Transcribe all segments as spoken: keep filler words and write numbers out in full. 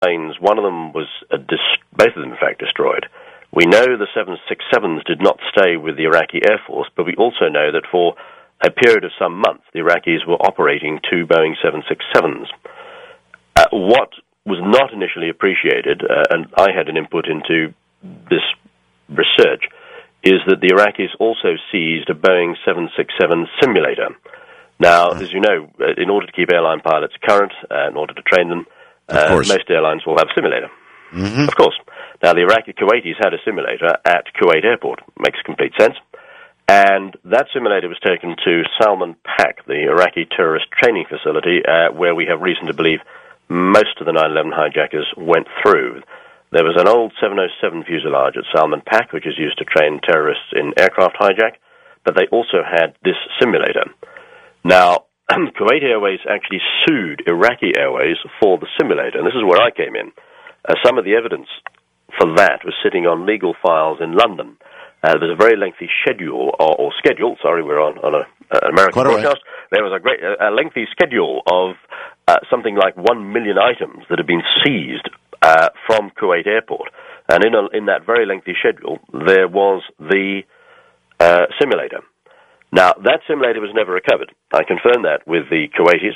planes, one of them was, a dis- both of them, in fact, destroyed. We know the seven sixty-sevens did not stay with the Iraqi Air Force, but we also know that for a period of some months, the Iraqis were operating two Boeing seven sixty-sevens. Uh, what was not initially appreciated, uh, and I had an input into this research, is that the Iraqis also seized a Boeing seven sixty-seven simulator. Now, as you know, in order to keep airline pilots current, uh, in order to train them, uh, most airlines will have a simulator. Mm-hmm. Of course. Now, the Iraqi Kuwaitis had a simulator at Kuwait Airport. Makes complete sense. And that simulator was taken to Salman Pak, the Iraqi terrorist training facility, uh, where we have reason to believe most of the nine eleven hijackers went through. There was an old seven oh seven fuselage at Salman Pak, which is used to train terrorists in aircraft hijack, but they also had this simulator. Now, Kuwait Airways actually sued Iraqi Airways for the simulator, and this is where I came in. Uh, some of the evidence for that was sitting on legal files in London. Uh, there was a very lengthy schedule, or, or schedule, sorry, we're on, on a, uh, an American Quite broadcast. Right. There was a great, a lengthy schedule of uh, something like one million items that had been seized uh, from Kuwait Airport. And in, a, in that very lengthy schedule, there was the uh, simulator. Now, that simulator was never recovered. I confirmed that with the Kuwaitis,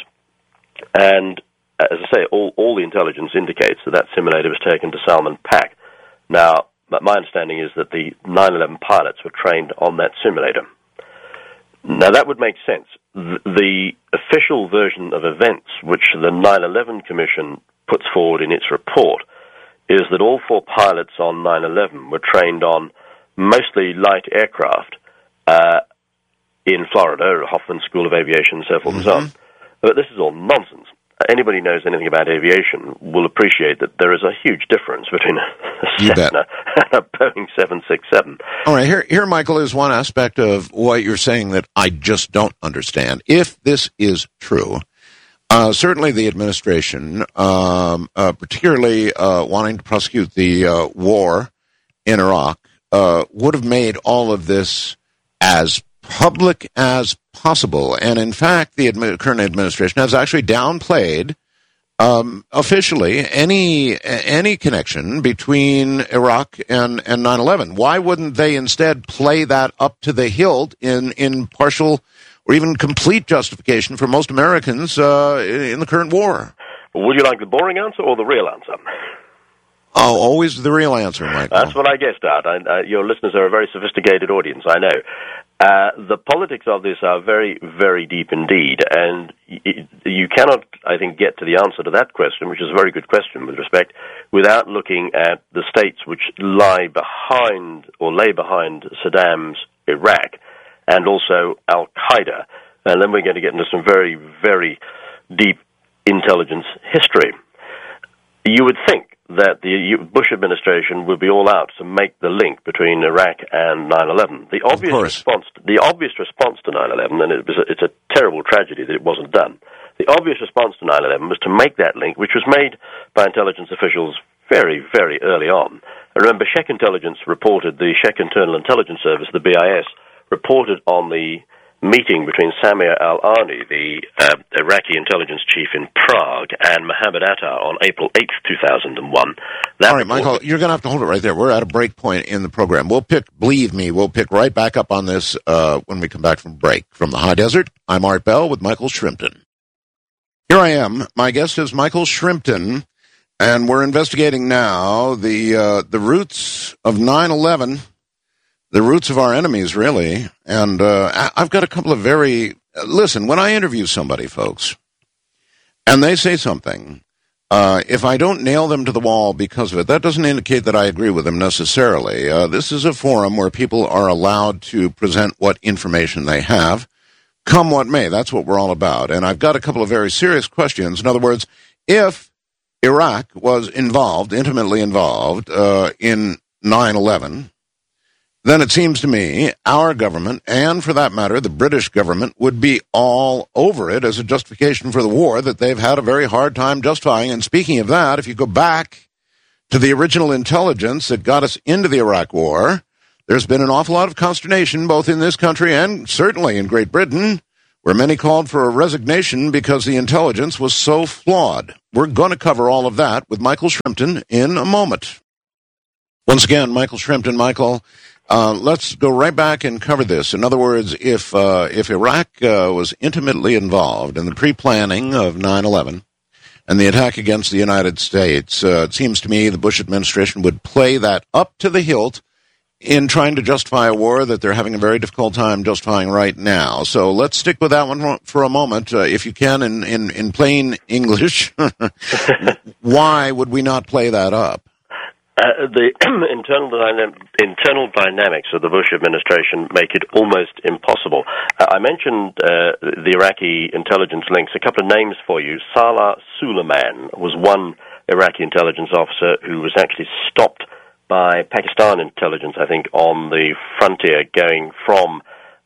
and uh, as I say, all, all the intelligence indicates that that simulator was taken to Salman Pak. Now, but my understanding is that the nine eleven pilots were trained on that simulator. Now, that would make sense. The official version of events, which the nine eleven Commission puts forward in its report, is that all four pilots on nine eleven were trained on mostly light aircraft uh, in Florida, Hoffman School of Aviation, and so forth mm-hmm. and so on. But this is all nonsense. Anybody who knows anything about aviation will appreciate that there is a huge difference between a Cessna and a Boeing seven sixty-seven. All right, here, here, Michael, is one aspect of what you're saying that I just don't understand. If this is true, uh, certainly the administration, um, uh, particularly uh, wanting to prosecute the uh, war in Iraq, uh, would have made all of this as public as possible. And in fact, the admi- current administration has actually downplayed um, officially any any connection between Iraq and, and nine eleven. Why wouldn't they instead play that up to the hilt in, in partial or even complete justification for most Americans uh, in the current war? Would you like the boring answer or the real answer? Oh, always the real answer, Michael. That's what I guessed at. I, uh, your listeners are a very sophisticated audience, I know. Uh, the politics of this are very, very deep indeed, and y- you cannot, I think, get to the answer to that question, which is a very good question with respect, without looking at the states which lie behind or lay behind Saddam's Iraq and also Al-Qaeda. And then we're going to get into some very, very deep intelligence history. You would think that the Bush administration would be all out to make the link between Iraq and nine eleven. The obvious response, the obvious response to nine eleven, and it was a, it's a terrible tragedy that it wasn't done. The obvious response to nine eleven was to make that link, which was made by intelligence officials very, very early on. I remember Czech Intelligence reported, the Czech Internal Intelligence Service, the B I S, reported on the meeting between Samir al-Ani, the uh, Iraqi intelligence chief in Prague, and Mohammed Attar on April eighth, two thousand one. That All right, Michael, you're going to have to hold it right there. We're at a break point in the program. We'll pick, believe me, we'll pick right back up on this uh, when we come back from break. From the High Desert, I'm Art Bell with Michael Shrimpton. Here I am. My guest is Michael Shrimpton, and we're investigating now the uh, the roots of nine eleven. The roots of our enemies, really. And uh, I've got a couple of very... Listen, when I interview somebody, folks, and they say something, uh, if I don't nail them to the wall because of it, that doesn't indicate that I agree with them necessarily. Uh, this is a forum where people are allowed to present what information they have, come what may. That's what we're all about. And I've got a couple of very serious questions. In other words, if Iraq was involved, intimately involved, uh, in nine eleven... then it seems to me our government, and for that matter, the British government, would be all over it as a justification for the war that they've had a very hard time justifying. And speaking of that, if you go back to the original intelligence that got us into the Iraq War, there's been an awful lot of consternation, both in this country and certainly in Great Britain, where many called for a resignation because the intelligence was so flawed. We're going to cover all of that with Michael Shrimpton in a moment. Once again, Michael Shrimpton. Michael, uh, let's go right back and cover this. In other words, if uh, if Iraq uh, was intimately involved in the pre-planning of nine eleven and the attack against the United States, uh, it seems to me the Bush administration would play that up to the hilt in trying to justify a war that they're having a very difficult time justifying right now. So let's stick with that one for a moment, uh, if you can, in, in, in plain English. Why would we not play that up? Uh, the internal, dynam- internal dynamics of the Bush administration make it almost impossible. Uh, I mentioned uh, the Iraqi intelligence links. A couple of names for you. Salah Suleiman was one Iraqi intelligence officer who was actually stopped by Pakistan intelligence, I think, on the frontier going from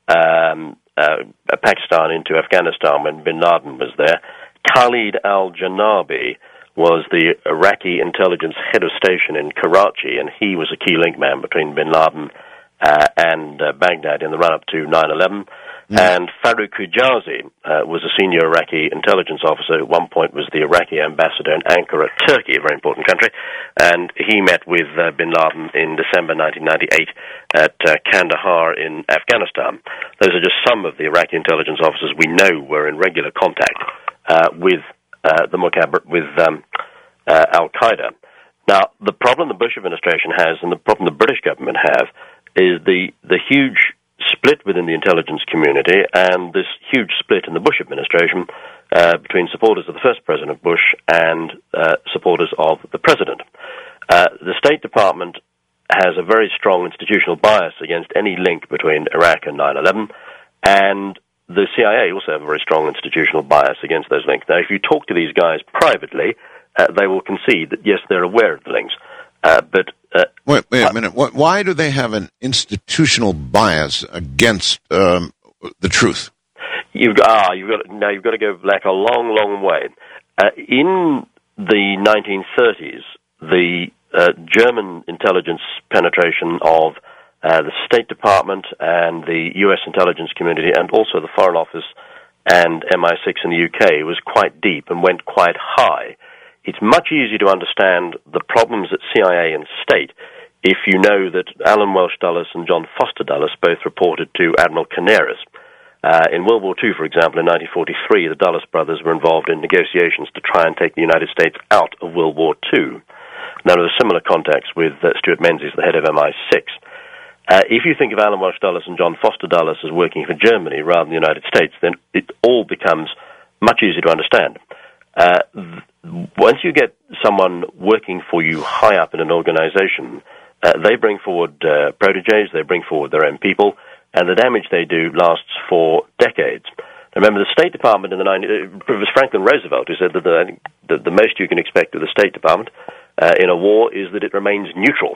um, uh, Pakistan into Afghanistan when bin Laden was there. Khalid al-Janabi was the Iraqi intelligence head of station in Karachi, and he was a key link man between bin Laden uh, and uh, Baghdad in the run-up to nine eleven. Mm. And Farouk Hijazi uh, was a senior Iraqi intelligence officer. At one point was the Iraqi ambassador in Ankara, Turkey, a very important country. And he met with uh, bin Laden in December nineteen ninety-eight at uh, Kandahar in Afghanistan. Those are just some of the Iraqi intelligence officers we know were in regular contact uh, with uh, the Mukab- with um, uh, Al-Qaeda. Now, the problem the Bush administration has and the problem the British government have is the, the huge split within the intelligence community and this huge split in the Bush administration uh, between supporters of the first President Bush and uh, supporters of the President. Uh, the State Department has a very strong institutional bias against any link between Iraq and nine eleven, and the C I A also have a very strong institutional bias against those links. Now, if you talk to these guys privately, uh, they will concede that, yes, they're aware of the links, uh, but Uh, wait, wait a minute. Why do they have an institutional bias against um, the truth? You've got, ah, you've got now. You've got to go back a long, long way. Uh, in the nineteen thirties, the uh, German intelligence penetration of uh, the State Department and the U S intelligence community, and also the Foreign Office and M I six in the U K, was quite deep and went quite high. It's much easier to understand the problems at C I A and State if you know that Alan Welsh Dulles and John Foster Dulles both reported to Admiral Canaris. Uh, in World War Two, for example, in nineteen forty-three, the Dulles brothers were involved in negotiations to try and take the United States out of World War Two. Now, there were similar contacts with uh, Stuart Menzies, the head of M I six. Uh, if you think of Alan Welsh Dulles and John Foster Dulles as working for Germany rather than the United States, then it all becomes much easier to understand. Uh, th- once you get someone working for you high up in an organization, uh, they bring forward uh, proteges, they bring forward their own people, and the damage they do lasts for decades. Remember, the State Department in the nineties, it was Franklin Roosevelt who said that the, the, the most you can expect of the State Department uh, in a war is that it remains neutral.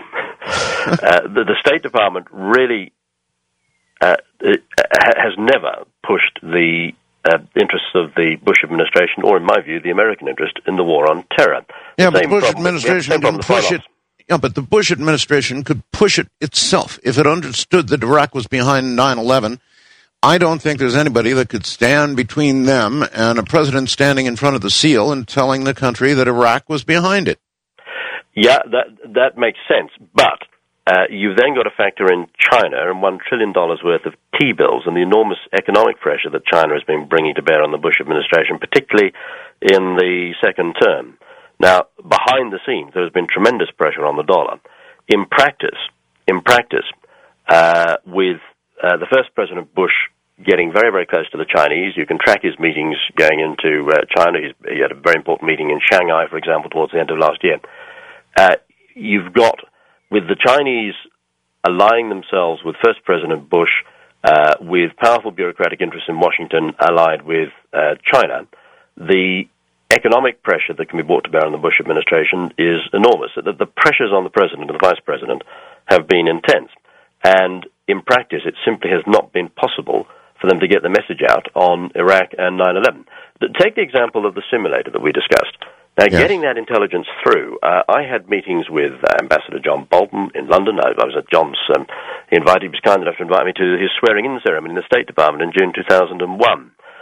uh, the, the State Department really uh, has never pushed the Uh, interests of the Bush administration, or in my view, the American interest in the war on terror. Yeah, but the Bush administration didn't push it. Yeah, but the Bush administration could push it itself if it understood that Iraq was behind nine eleven. I don't think there's anybody that could stand between them and a president standing in front of the SEAL and telling the country that Iraq was behind it. Yeah, that that makes sense, but Uh, you've then got to factor in China and one trillion dollars worth of T-bills and the enormous economic pressure that China has been bringing to bear on the Bush administration, particularly in the second term. Now, behind the scenes, there has been tremendous pressure on the dollar. In practice, in practice, uh, with uh, the first President Bush getting very, very close to the Chinese, you can track his meetings going into uh, China. He's, he had a very important meeting in Shanghai, for example, towards the end of last year. Uh, you've got with the Chinese allying themselves with first President Bush, uh, with powerful bureaucratic interests in Washington allied with uh, China, the economic pressure that can be brought to bear on the Bush administration is enormous. The, the pressures on the President and the Vice President have been intense. And in practice, it simply has not been possible for them to get the message out on Iraq and nine eleven. Take the example of the simulator that we discussed. Now, yes. Getting that intelligence through, uh, I had meetings with uh, Ambassador John Bolton in London. I, I was at John's, um, he invited, he was kind enough to invite me to his swearing-in ceremony in the State Department in June two thousand one.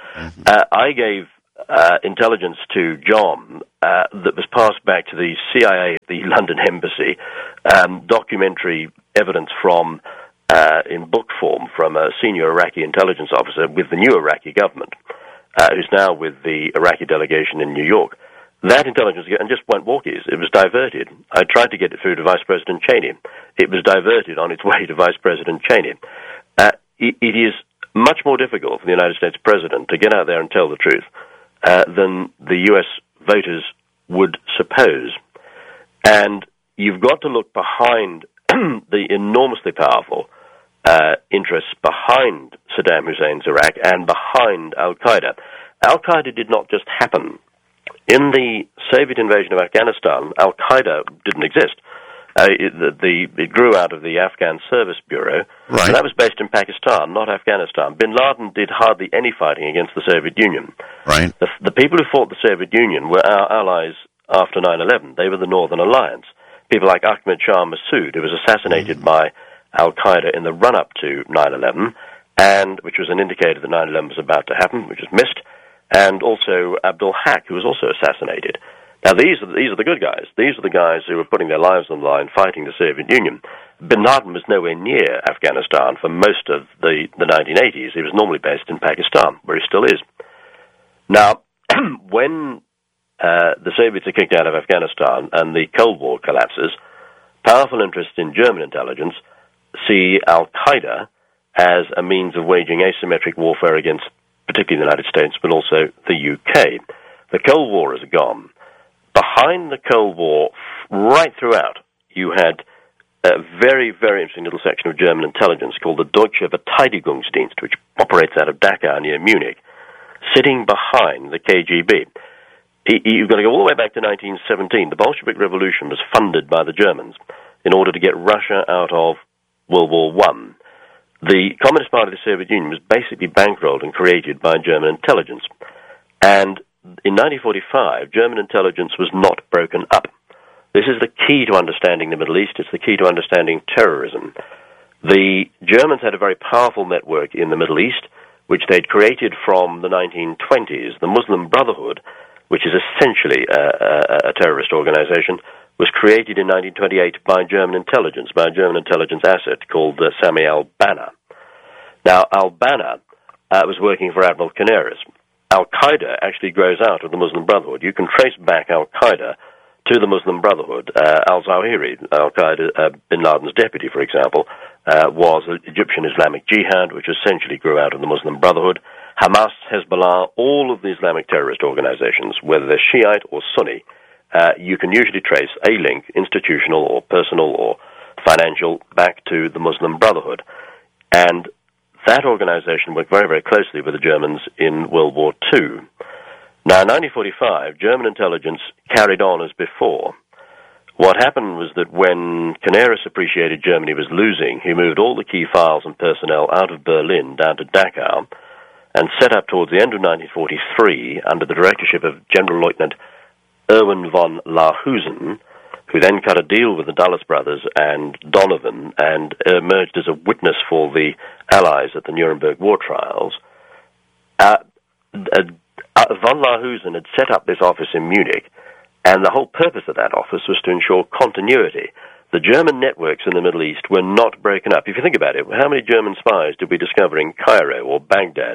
Mm-hmm. Uh, I gave uh, intelligence to John uh, that was passed back to the C I A at the London Embassy, um, documentary evidence from, uh, in book form, from a senior Iraqi intelligence officer with the new Iraqi government, uh, who's now with the Iraqi delegation in New York. That intelligence, and just went walkies. It was diverted. I tried to get it through to Vice President Cheney. It was diverted on its way to Vice President Cheney. Uh, it, it is much more difficult for the United States President to get out there and tell the truth uh, than the U S voters would suppose. And you've got to look behind the enormously powerful uh, interests behind Saddam Hussein's Iraq and behind al-Qaeda. Al-Qaeda did not just happen. In the Soviet invasion of Afghanistan, al-Qaeda didn't exist. Uh, it, the, the, it grew out of the Afghan Service Bureau, right. And that was based in Pakistan, not Afghanistan. Bin Laden did hardly any fighting against the Soviet Union. Right. The, the people who fought the Soviet Union were our allies after nine eleven. They were the Northern Alliance. People like Ahmed Shah Massoud, who was assassinated mm. by al-Qaeda in the run-up to nine eleven, and which was an indicator that nine eleven was about to happen, which was missed. And also Abdul Haq, who was also assassinated. Now, these are, these are the good guys. These are the guys who were putting their lives on the line fighting the Soviet Union. Bin Laden was nowhere near Afghanistan for most of the, the nineteen eighties. He was normally based in Pakistan, where he still is. Now, when uh, the Soviets are kicked out of Afghanistan and the Cold War collapses, powerful interests in German intelligence see al-Qaeda as a means of waging asymmetric warfare against particularly the United States, but also the U K. The Cold War is gone. Behind the Cold War, right throughout, you had a very, very interesting little section of German intelligence called the Deutsche Verteidigungsdienst, which operates out of Dachau near Munich, sitting behind the K G B. You've got to go all the way back to nineteen seventeen. The Bolshevik Revolution was funded by the Germans in order to get Russia out of World War One. The Communist Party of the Soviet Union was basically bankrolled and created by German intelligence. And in nineteen forty-five, German intelligence was not broken up. This is the key to understanding the Middle East. It's the key to understanding terrorism. The Germans had a very powerful network in the Middle East, which they'd created from the nineteen twenties. The Muslim Brotherhood, which is essentially a, a, a terrorist organization, was created in nineteen twenty-eight by German intelligence, by a German intelligence asset called uh, Sami al-Banna. Now, al-Banna uh, was working for Admiral Canaris. Al-Qaeda actually grows out of the Muslim Brotherhood. You can trace back al-Qaeda to the Muslim Brotherhood. Uh, al-Zawahiri, al-Qaeda, uh, bin Laden's deputy, for example, uh, was Egyptian Islamic Jihad, which essentially grew out of the Muslim Brotherhood. Hamas, Hezbollah, all of the Islamic terrorist organizations, whether they're Shiite or Sunni, Uh, you can usually trace a link, institutional or personal or financial, back to the Muslim Brotherhood. And that organization worked very, very closely with the Germans in World War Two. Now, in nineteen forty-five, German intelligence carried on as before. What happened was that when Canaris appreciated Germany was losing, he moved all the key files and personnel out of Berlin down to Dachau and set up towards the end of nineteen forty-three, under the directorship of General Lieutenant Erwin von Lahusen, who then cut a deal with the Dulles brothers and Donovan and emerged as a witness for the Allies at the Nuremberg war trials. Uh, uh, uh, von Lahusen had set up this office in Munich, and the whole purpose of that office was to ensure continuity. The German networks in the Middle East were not broken up. If you think about it, how many German spies did we discover in Cairo or Baghdad?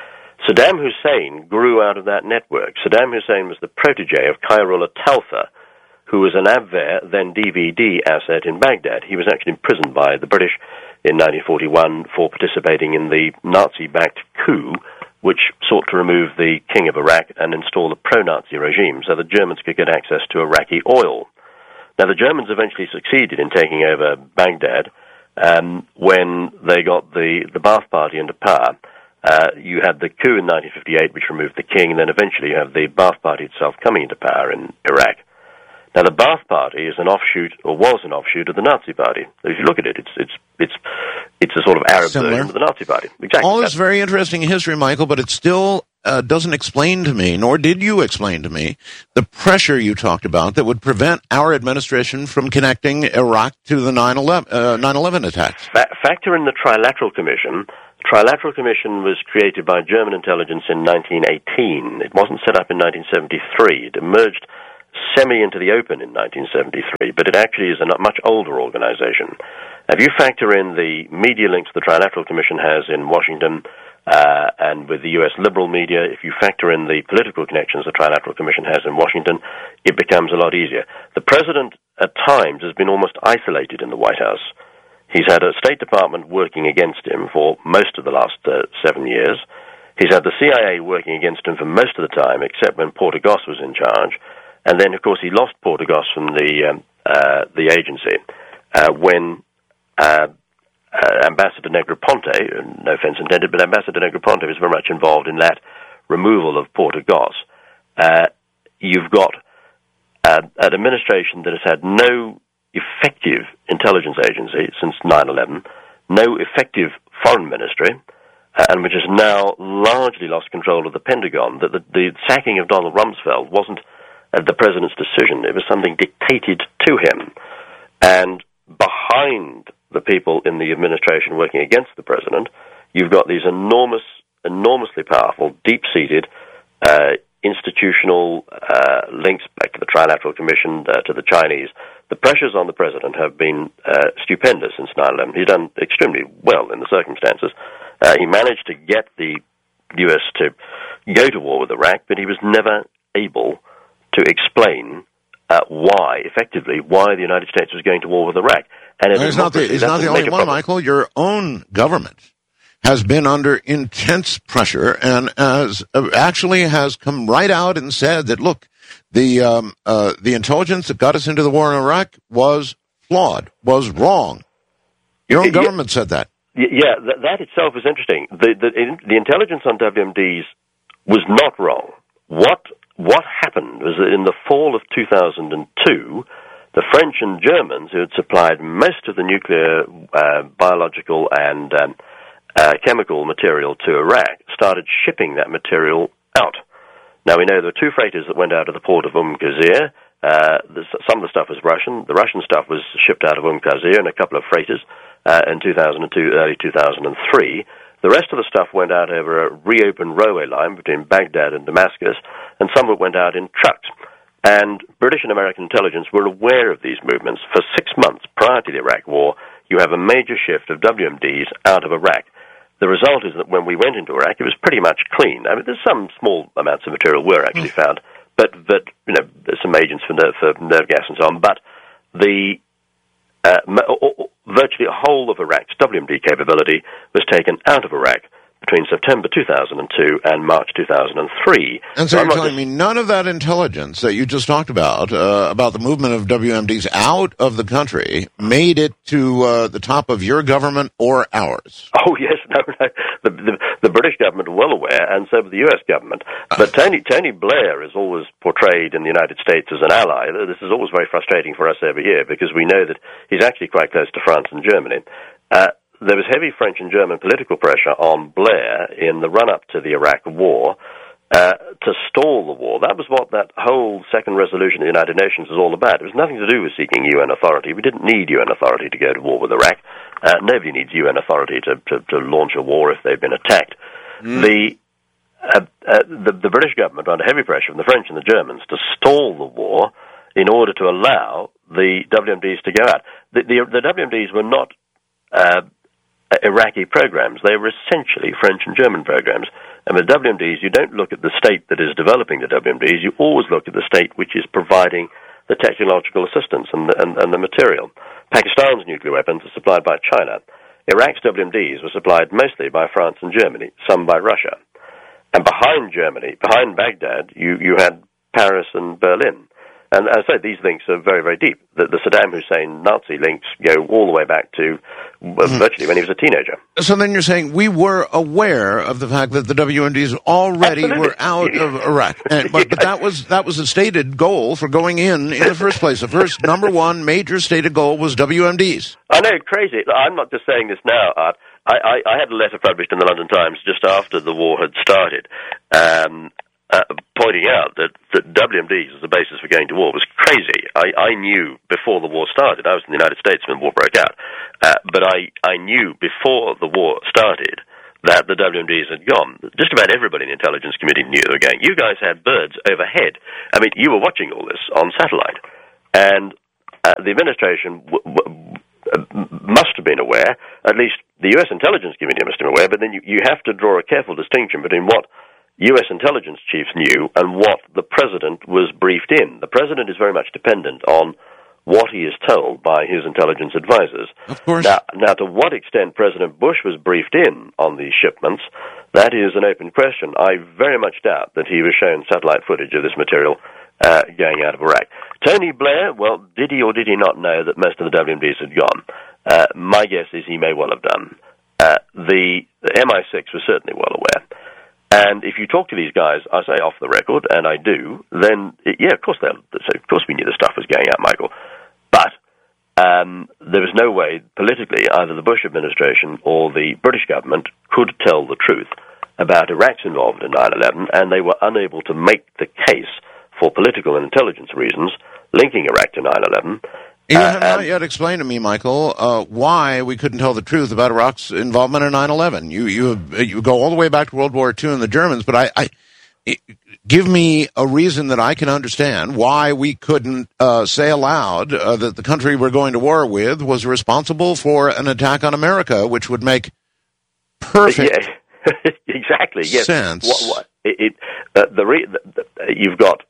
Saddam Hussein grew out of that network. Saddam Hussein was the protege of Khairullah Talfa, who was an Abwehr, then D V D asset in Baghdad. He was actually imprisoned by the British in nineteen forty-one for participating in the Nazi-backed coup, which sought to remove the king of Iraq and install a pro-Nazi regime so the Germans could get access to Iraqi oil. Now, the Germans eventually succeeded in taking over Baghdad um, when they got the, the Ba'ath Party into power. Uh, you had the coup in nineteen fifty-eight, which removed the king, and then eventually you have the Ba'ath Party itself coming into power in Iraq. Now, the Ba'ath Party is an offshoot, or was an offshoot, of the Nazi Party. If you look at it, it's it's it's it's a sort of Arab Similar. version of the Nazi Party. Exactly. All this very interesting history, Michael, but it still uh, doesn't explain to me, nor did you explain to me, the pressure you talked about that would prevent our administration from connecting Iraq to the nine eleven attacks. Fa- factor in the Trilateral Commission. The Trilateral Commission was created by German intelligence in nineteen eighteen. It wasn't set up in nineteen seventy-three. It emerged semi into the open in nineteen seventy-three, but it actually is a much older organization. If you factor in the media links the Trilateral Commission has in Washington uh, and with the U S liberal media, if you factor in the political connections the Trilateral Commission has in Washington, it becomes a lot easier. The president, at times, has been almost isolated in the White House. He's had a State Department working against him for most of the last uh, seven years. He's had the C I A working against him for most of the time, except when Porter Goss was in charge. And then, of course, he lost Porter Goss from the um, uh, the agency uh, when uh, uh, Ambassador Negroponte, no offense intended, but Ambassador Negroponte was very much involved in that removal of Porter Goss. Uh, you've got uh, an administration that has had no effective intelligence agency since nine eleven, no effective foreign ministry, uh, and which has now largely lost control of the Pentagon. That the, the sacking of Donald Rumsfeld wasn't uh, the president's decision; it was something dictated to him. And behind the people in the administration working against the president, you've got these enormous, enormously powerful, deep-seated uh, institutional uh, links back to the Trilateral Commission, uh, to the Chinese. The pressures on the president have been uh, stupendous since nine eleven. He's done extremely well in the circumstances. Uh, he managed to get the U S to go to war with Iraq, but he was never able to explain uh, why, effectively, why the United States was going to war with Iraq. And he's not the, he's not the only one, Michael. Your own government has been under intense pressure and has uh, actually has come right out and said that, look, the um, uh, the intelligence that got us into the war in Iraq was flawed, was wrong. Your own government yeah, said that. Yeah, that, that itself is interesting. The, the, the intelligence on W M Ds was not wrong. What what happened was that in the fall of two thousand two, the French and Germans, who had supplied most of the nuclear, uh, biological, and um, uh, chemical material to Iraq, started shipping that material out. Now, we know there were two freighters that went out of the port of Umm Qasir. Uh, some of the stuff was Russian. The Russian stuff was shipped out of Umm Qasir in a couple of freighters uh, in two thousand two, early two thousand three. The rest of the stuff went out over a reopened railway line between Baghdad and Damascus, and some of it went out in trucks. And British and American intelligence were aware of these movements. For six months prior to the Iraq War, you have a major shift of W M Ds out of Iraq. The result is that when we went into Iraq, it was pretty much clean. I mean, there's some small amounts of material were actually found, but, but you know, there's some agents for nerve, for nerve gas and so on. But the uh, virtually a whole of Iraq's W M D capability was taken out of Iraq between September two thousand two and March two thousand three. And so, so you're telling just... me none of that intelligence that you just talked about, uh, about the movement of W M Ds out of the country, made it to uh, the top of your government or ours? Oh, yes. No, no. The, the, the British government were well aware, and so was the U S government. But Tony, Tony Blair is always portrayed in the United States as an ally. This is always very frustrating for us every year, because we know that he's actually quite close to France and Germany. Uh, There was heavy French and German political pressure on Blair in the run-up to the Iraq War uh, to stall the war. That was what that whole second resolution of the United Nations was all about. It was nothing to do with seeking U N authority. We didn't need U N authority to go to war with Iraq. Uh, nobody needs U N authority to, to, to launch a war if they've been attacked. Mm. The, uh, uh, the the British government, under heavy pressure from the French and the Germans, to stall the war in order to allow the W M Ds to go out. The, the, the W M Ds were not... Uh, Iraqi programs. They were essentially French and German programs. And with W M Ds, you don't look at the state that is developing the W M Ds. You always look at the state which is providing the technological assistance and the, and, and the material. Pakistan's nuclear weapons are supplied by China. Iraq's W M Ds were supplied mostly by France and Germany, some by Russia. And behind Germany, behind Baghdad, you, you had Paris and Berlin. And as I say, these links are very, very deep. The, the Saddam Hussein Nazi links go all the way back to uh, virtually when he was a teenager. So then you're saying we were aware of the fact that the W M Ds already Absolutely. were out of Iraq. And, but, but that was that was a stated goal for going in in the first place. The first number one major stated goal was W M Ds. I know, crazy. I'm not just saying this now, Art. I, I, I had a letter published in the London Times just after the war had started, um, Uh, pointing out that, that W M Ds as the basis for going to war was crazy. I, I knew before the war started. I was in the United States when the war broke out. Uh, but I, I knew before the war started that the W M Ds had gone, just about everybody in the intelligence community knew they were going. You guys had birds overhead. I mean, you were watching all this on satellite. And uh, the administration w- w- must have been aware, at least the U S intelligence community must have been aware, but then you, you have to draw a careful distinction between what U S intelligence chiefs knew and what the president was briefed in. The president is very much dependent on what he is told by his intelligence advisors. Of course. Now, now, to what extent President Bush was briefed in on these shipments, that is an open question. I very much doubt that he was shown satellite footage of this material uh, going out of Iraq. Tony Blair, well, did he or did he not know that most of the W M Ds had gone? Uh, my guess is he may well have done. Uh, the, the M I six was certainly well aware. And if you talk to these guys, I say off the record, and I do, then, yeah, of course they'll say, of course we knew the stuff was going out, Michael. But um, there was no way, politically, either the Bush administration or the British government could tell the truth about Iraq's involvement in nine eleven, and they were unable to make the case for political and intelligence reasons linking Iraq to nine eleven. You have uh, not yet explained to me, Michael, uh, why we couldn't tell the truth about Iraq's involvement in nine eleven. You you you go all the way back to World War Two and the Germans, but I, I give me a reason that I can understand why we couldn't uh, say aloud uh, that the country we're going to war with was responsible for an attack on America, which would make perfect yeah, exactly yes. sense. What, what, it, it, uh, the, re, the, the you've got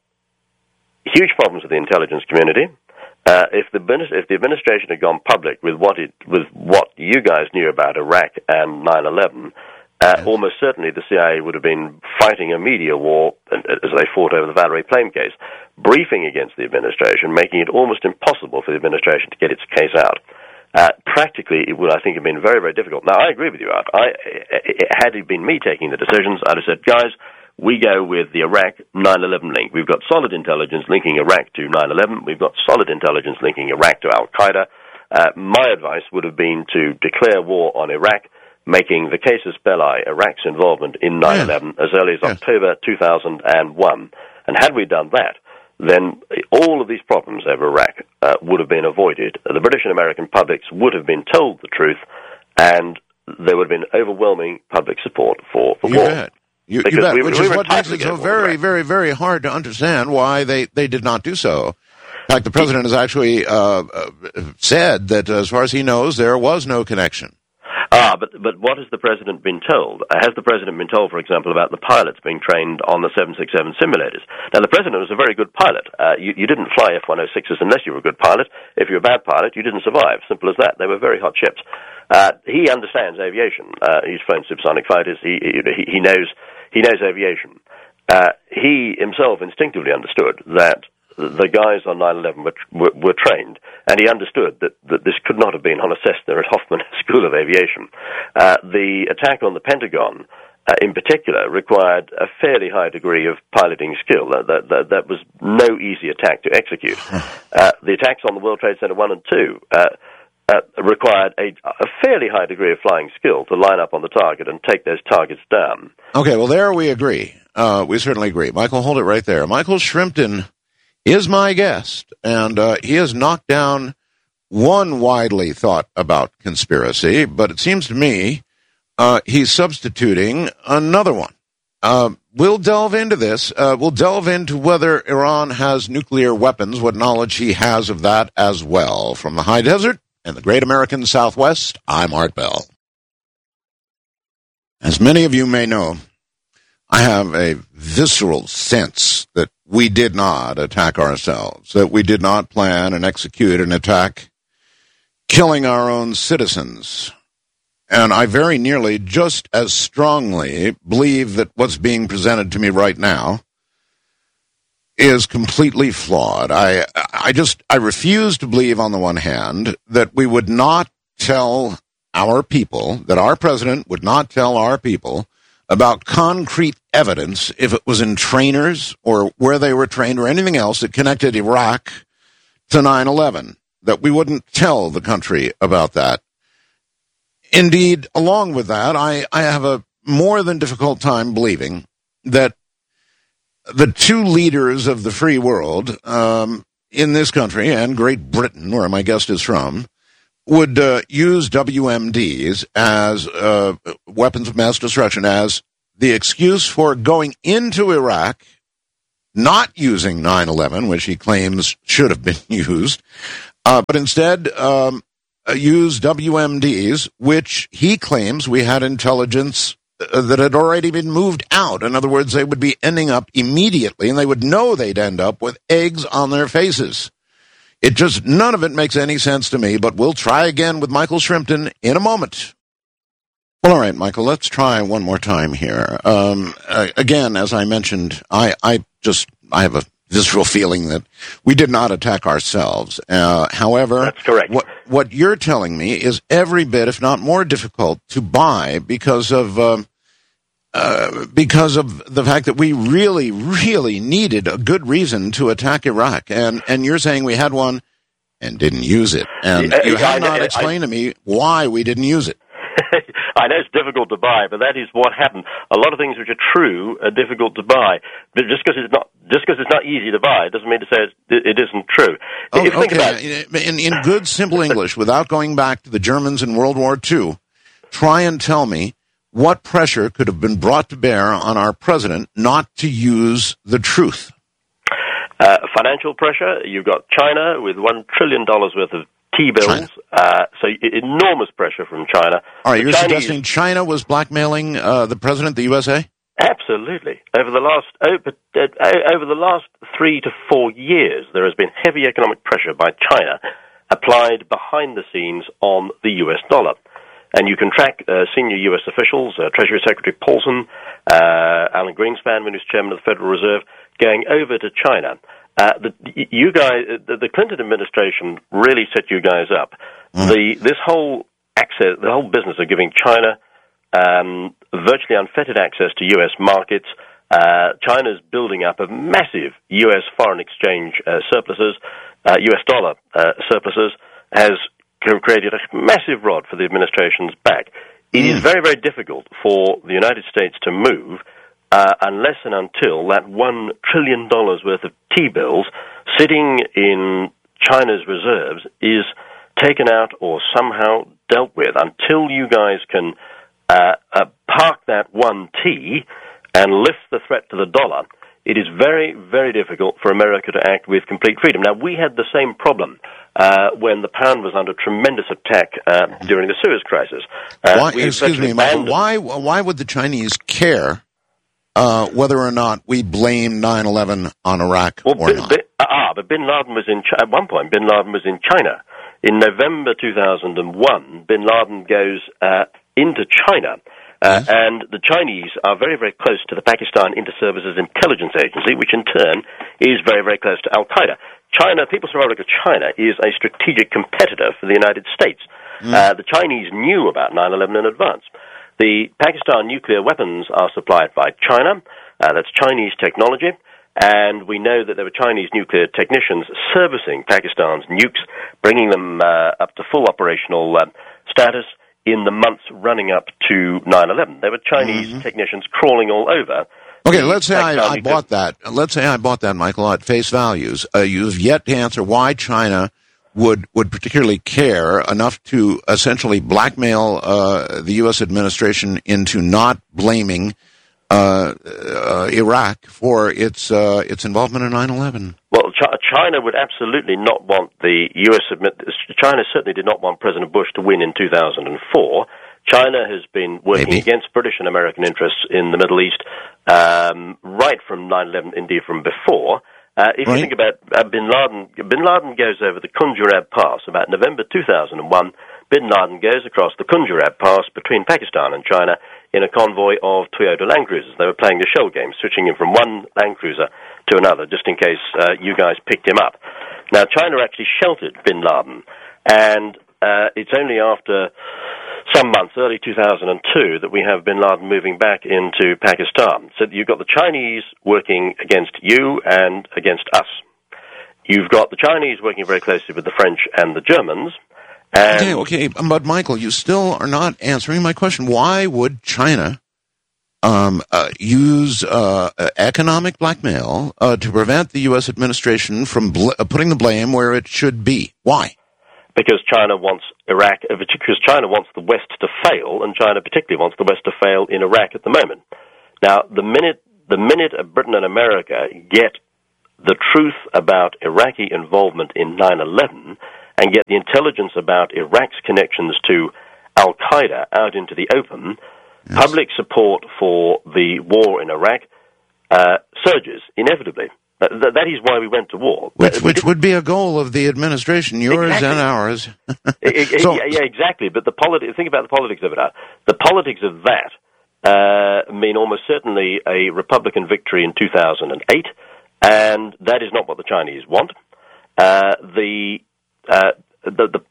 huge problems with the intelligence community. Uh, if the if the administration had gone public with what it with what you guys knew about Iraq and nine eleven, uh, yes. almost certainly the C I A would have been fighting a media war as they fought over the Valerie Plame case, briefing against the administration, making it almost impossible for the administration to get its case out. Uh, practically, it would, I think, have been very, very difficult. Now, I agree with you, Art. I, had it been me taking the decisions, I'd have said, guys, we go with the Iraq nine eleven link. We've got solid intelligence linking Iraq to nine eleven. We've got solid intelligence linking Iraq to Al-Qaeda. Uh, my advice would have been to declare war on Iraq, making the casus belli, Iraq's involvement in nine eleven, yeah. as early as yeah. October two thousand one. And had we done that, then all of these problems over Iraq uh, would have been avoided. The British and American publics would have been told the truth, and there would have been overwhelming public support for, for you war. Bet. You, you bet, we, which we is what makes it so very, very, very hard to understand why they, they did not do so. In fact, the president has actually uh, uh, said that, as far as he knows, there was no connection. Ah, but but what has the president been told? Has the president been told, for example, about the pilots being trained on the seven sixty-seven simulators? Now, the president was a very good pilot. Uh, you, you didn't fly F one oh sixes unless you were a good pilot. If you were a bad pilot, you didn't survive. Simple as that. They were very hot ships. Uh, he understands aviation. Uh, he's flown supersonic fighters. He he, he knows he knows aviation. Uh, he himself instinctively understood that the guys on nine eleven were, were, were trained, and he understood that, that this could not have been on a Cessna at Hoffman School of Aviation. Uh, the attack on the Pentagon, uh, in particular, required a fairly high degree of piloting skill. That, that, that, that was no easy attack to execute. Uh, the attacks on the World Trade Center one and two uh, uh, required a, a fairly high degree of flying skill to line up on the target and take those targets down. Okay, well, there we agree. Uh, we certainly agree. Michael, hold it right there. Michael Shrimpton is my guest, and uh, he has knocked down one widely thought about conspiracy, but it seems to me uh, he's substituting another one. Uh, we'll delve into this. Uh, we'll delve into whether Iran has nuclear weapons, what knowledge he has of that as well. From the high desert and the great American Southwest, I'm Art Bell. As many of you may know, I have a visceral sense that we did not attack ourselves, that we did not plan and execute an attack killing our own citizens. And I very nearly just as strongly believe that what's being presented to me right now is completely flawed. I I just, I refuse to believe, on the one hand, that we would not tell our people, that our president would not tell our people about concrete evidence, if it was in trainers or where they were trained or anything else that connected Iraq to nine eleven, that we wouldn't tell the country about that. Indeed, along with that, I, I have a more than difficult time believing that the two leaders of the free world um, in this country and Great Britain, where my guest is from, would uh, use W M Ds as uh, weapons of mass destruction as the excuse for going into Iraq, not using nine eleven, which he claims should have been used, uh, but instead um, uh, use W M Ds, which he claims we had intelligence uh, that had already been moved out. In other words, they would be ending up immediately, and they would know they'd end up with eggs on their faces. It just, none of it makes any sense to me, but we'll try again with Michael Shrimpton in a moment. Well, all right, Michael, let's try one more time here. Um, uh, again, as I mentioned, I, I just, I have a visceral feeling that we did not attack ourselves. Uh, however, that's correct. What, what you're telling me is every bit, if not more difficult to buy because of, um, uh, because of the fact that we really, really needed a good reason to attack Iraq. And, and you're saying we had one and didn't use it. And you have not explained to me why we didn't use it. I know it's difficult to buy, but that is what happened. A lot of things which are true are difficult to buy. But just because it's not, just because it's not easy to buy, doesn't mean to say it, it isn't true. Oh, if you think about okay. In, in good, simple English, without going back to the Germans in World War Two, try and tell me what pressure could have been brought to bear on our president not to use the truth. Uh, financial pressure. You've got China with one trillion dollars worth of T-bills, uh, so enormous pressure from China. All right, the you're Chinese, suggesting China was blackmailing uh, the president of the U S A? Absolutely. Over the last over, uh, over the last three to four years, there has been heavy economic pressure by China applied behind the scenes on the U S dollar. And you can track uh, senior U S officials, uh, Treasury Secretary Paulson, uh, Alan Greenspan, when he was chairman of the Federal Reserve, going over to China. Uh, the, you guys, the, the Clinton administration really set you guys up. Mm. The this whole access, the whole business of giving China um, virtually unfettered access to U S markets. Uh, China's building up of massive U S foreign exchange uh, surpluses, uh, U S dollar uh, surpluses, has created a massive rod for the administration's back. It mm. is very, very difficult for the United States to move Uh, unless and until that one trillion dollars worth of T-bills sitting in China's reserves is taken out or somehow dealt with. Until you guys can uh, uh, park that one T and lift the threat to the dollar, it is very, very difficult for America to act with complete freedom. Now, we had the same problem uh, when the pound was under tremendous attack uh, during the Suez Crisis. Uh, why, excuse me, Michael, why, why would the Chinese care Uh, whether or not we blame nine eleven on Iraq well, or bin, not? Bin, ah, but Bin Laden was in at one point. Bin Laden was in China in November two thousand one. Bin Laden goes uh, into China, uh, yes. and the Chinese are very, very close to the Pakistan Inter-Services Intelligence Agency, which in turn is very, very close to Al Qaeda. China, People's Republic of China, is a strategic competitor for the United States. Mm. Uh, the Chinese knew about nine eleven in advance. The Pakistan nuclear weapons are supplied by China. Uh, that's Chinese technology. And we know that there were Chinese nuclear technicians servicing Pakistan's nukes, bringing them uh, up to full operational uh, status in the months running up to nine eleven. There were Chinese mm-hmm. technicians crawling all over. Okay, let's say I, I bought that. Let's say I bought that, Michael, at face values. Uh, you've yet to answer why China would would particularly care enough to essentially blackmail uh, the U S administration into not blaming uh, uh, Iraq for its uh, its involvement in nine eleven. Well, Ch- China would absolutely not want the U S admit. China certainly did not want President Bush to win in two thousand four. China has been working Maybe. against British and American interests in the Middle East um, right from nine eleven, indeed from before. Uh, if right. you think about uh, Bin Laden, Bin Laden goes over the Khunjurab Pass about November two thousand one. Bin Laden goes across the Khunjurab Pass between Pakistan and China in a convoy of Toyota Land Cruisers. They were playing the shell game, switching him from one Land Cruiser to another, just in case uh, you guys picked him up. Now, China actually sheltered Bin Laden, and uh, it's only after some months, early two thousand two, that we have Bin Laden moving back into Pakistan. So you've got the Chinese working against you and against us. You've got the Chinese working very closely with the French and the Germans. And okay, okay, but Michael, you still are not answering my question. Why would China um, uh, use uh, economic blackmail uh, to prevent the U S administration from bl- putting the blame where it should be? Why? because China wants Iraq, because China wants the West to fail, and China particularly wants the West to fail in Iraq at the moment. Now, the minute the minute Britain and America get the truth about Iraqi involvement in nine eleven and get the intelligence about Iraq's connections to Al-Qaeda out into the open, yes. public support for the war in Iraq uh, surges inevitably. Uh, th- that is why we went to war. Which, which would be a goal of the administration, yours exactly. and ours. it, so, yeah, yeah, exactly. But the politi- think about the politics of it. Uh, the politics of that uh, mean almost certainly a Republican victory in two thousand eight, and that is not what the Chinese want. Uh, the, uh, the the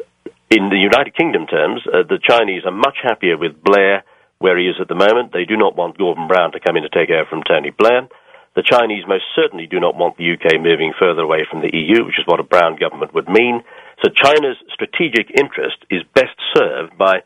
in the United Kingdom terms, uh, the Chinese are much happier with Blair where he is at the moment. They do not want Gordon Brown to come in to take over from Tony Blair. The Chinese most certainly do not want the U K moving further away from the E U, which is what a Brown government would mean. So China's strategic interest is best served by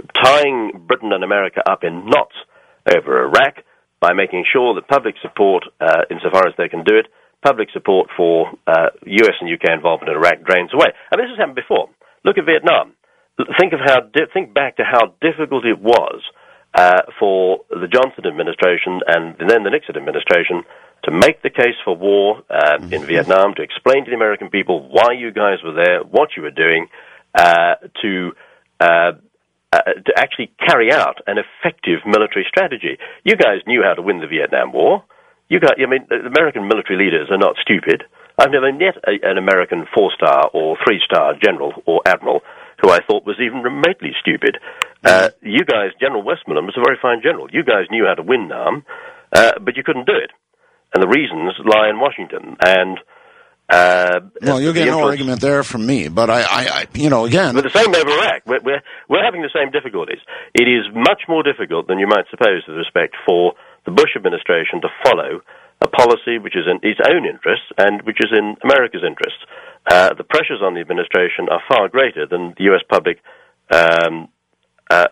tying Britain and America up in knots over Iraq, by making sure that public support, uh, insofar as they can do it, public support for uh, U S and U K involvement in Iraq drains away. I mean, this has happened before. Look at Vietnam. Think of how di- think back to how difficult it was uh, for the Johnson administration and then the Nixon administration to make the case for war uh, in Vietnam, to explain to the American people why you guys were there, what you were doing, uh, to uh, uh, to actually carry out an effective military strategy. You guys knew how to win the Vietnam War. You got, I mean, the American military leaders are not stupid. I've never met a, an American four-star or three-star general or admiral who I thought was even remotely stupid. Uh, you guys, General Westmoreland was a very fine general. You guys knew how to win Nam, uh, but you couldn't do it. And the reasons lie in Washington. And uh, well, you'll get no argument there from me. But I, I, I you know, again, but the same over Iraq. We're, we're we're having the same difficulties. It is much more difficult than you might suppose, with respect for the Bush administration to follow a policy which is in its own interests and which is in America's interests. Uh, the pressures on the administration are far greater than the U S public um, uh,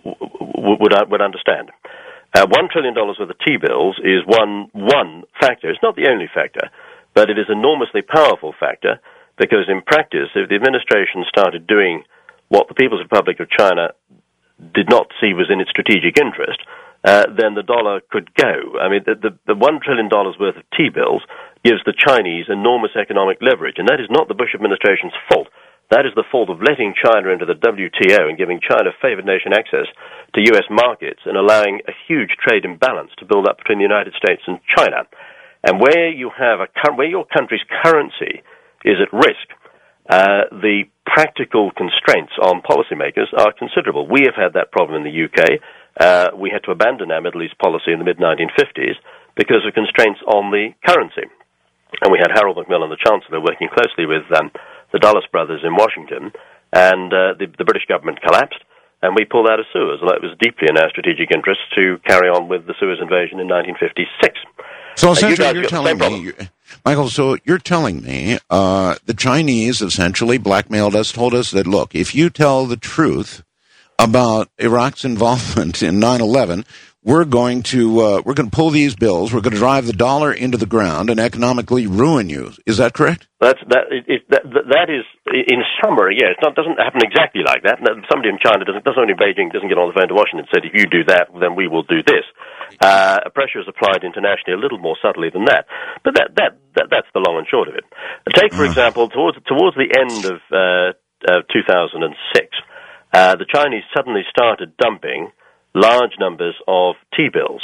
w- would would understand. Uh, One trillion dollars worth of T-bills is one one factor. It's not the only factor, but it is an enormously powerful factor, because in practice, if the administration started doing what the People's Republic of China did not see was in its strategic interest, uh, then the dollar could go. I mean, the, the, the one trillion dollars worth of T-bills gives the Chinese enormous economic leverage, and that is not the Bush administration's fault. That is the fault of letting China into the W T O and giving China favored nation access to U S markets and allowing a huge trade imbalance to build up between the United States and China. And where you have a where your country's currency is at risk, uh, the practical constraints on policymakers are considerable. We have had that problem in the U K. Uh, we had to abandon our Middle East policy in the mid nineteen fifties because of constraints on the currency. And we had Harold Macmillan, the Chancellor, working closely with um, the Dulles brothers in Washington, and uh, the, the British government collapsed, and we pulled out of Suez. And it was deeply in our strategic interest to carry on with the Suez invasion in nineteen fifty-six. So essentially, uh, you you're telling me, Michael, so you're telling me uh, the Chinese essentially blackmailed us, told us that, look, if you tell the truth about Iraq's involvement in nine eleven, we're going to uh, we're going to pull these bills, we're going to drive the dollar into the ground and economically ruin you. Is that correct? That's that. It, it, that, that is, in summary, yes. It doesn't happen exactly like that. Somebody in China doesn't, somebody in Beijing doesn't get on the phone to Washington and said, if you do that, then we will do this. Uh, pressure is applied internationally a little more subtly than that. But that, that, that that's the long and short of it. Take, for example, towards towards the end of uh, uh, two thousand six, uh, the Chinese suddenly started dumping large numbers of T-bills.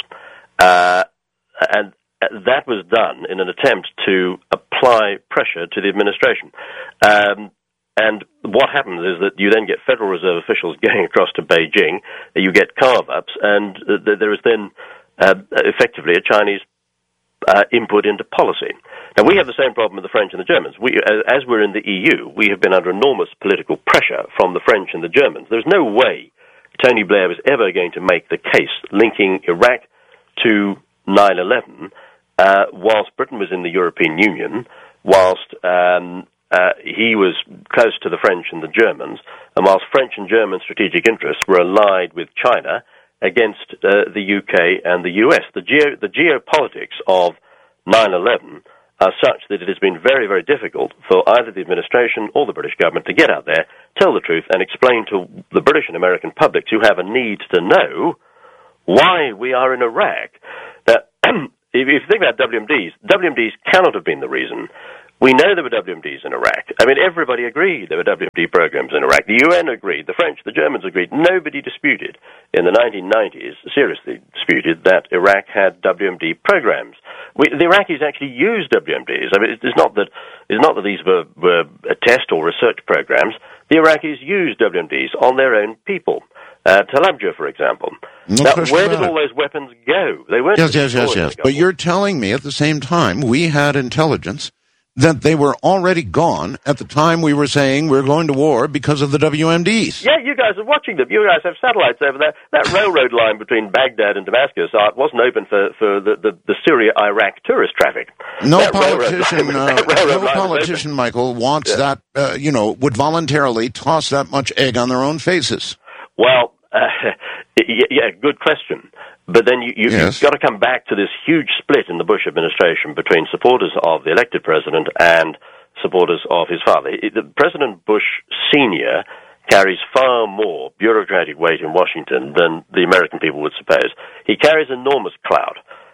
Uh, and that was done in an attempt to apply pressure to the administration. Um, and what happens is that you then get Federal Reserve officials going across to Beijing, you get carve-ups, and uh, there is then uh, effectively a Chinese uh, input into policy. Now, we have the same problem with the French and the Germans. We, as we're in the E U, we have been under enormous political pressure from the French and the Germans. There's no way Tony Blair was ever going to make the case linking Iraq to nine eleven uh, whilst Britain was in the European Union, whilst um, uh, he was close to the French and the Germans, and whilst French and German strategic interests were allied with China against uh, the U K and the U S. The, geo- the geopolitics of nine eleven are such that it has been very, very difficult for either the administration or the British government to get out there, tell the truth, and explain to the British and American publics who have a need to know why we are in Iraq. Now, if you think about W M Ds, W M Ds cannot have been the reason. We know there were W M Ds in Iraq. I mean, everybody agreed there were W M D programs in Iraq. The U N agreed. The French, the Germans agreed. Nobody disputed in the nineteen nineties, seriously disputed, that Iraq had W M D programs. We, the Iraqis actually used W M Ds. I mean, it's not that, it's not that these were, were test or research programs. The Iraqis used W M Ds on their own people. Uh, Talabja, for example. No now, question where about did it. all those weapons go? They weren't Yes, yes, yes, destroyed. yes. But you're telling me at the same time we had intelligence that they were already gone at the time we were saying we're going to war because of the W M Ds. Yeah, you guys are watching them. You guys have satellites over there. That railroad line between Baghdad and Damascus uh, wasn't open for, for the, the, the Syria-Iraq tourist traffic. No That politician, railroad uh, line- that railroad no line politician, Michael, wants Yeah. that, uh, you know, would voluntarily toss that much egg on their own faces. Well, uh, yeah, yeah, good question. But then you, you, Yes. you've got to come back to this huge split in the Bush administration between supporters of the elected president and supporters of his father. It- the President Bush Senior carries far more bureaucratic weight in Washington than the American people would suppose. He carries enormous clout,